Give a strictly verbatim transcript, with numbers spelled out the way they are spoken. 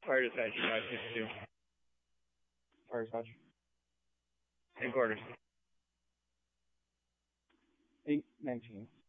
Fire dispatch, five six two. Fire dispatch. Headquarters. eight nineteen.